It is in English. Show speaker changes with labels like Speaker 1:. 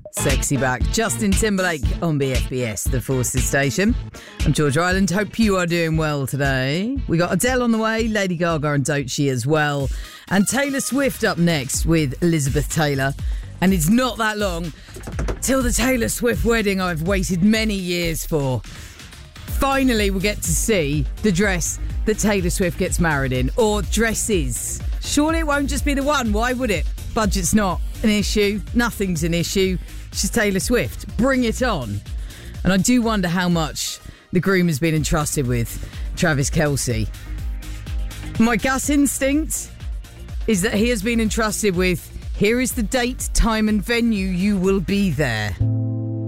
Speaker 1: Sexy back. Justin Timberlake on BFBS, the Forces station. I'm Georgia Island. Hope you are doing well today. We got Adele on the way, Lady Gaga and Don't She as well. And Taylor Swift up next with Elizabeth Taylor. And it's not that long till the Taylor Swift wedding I've waited many years for. Finally, we'll get to see the dress that Taylor Swift gets married in, or dresses. Surely it won't just be the one. Why would it? Budget's not an issue. Nothing's an issue. She's Taylor Swift. Bring it on. And I do wonder how much the groom has been entrusted with, Travis Kelce. My gut instinct is that he has been entrusted with, here is the date, time and venue, you will be there.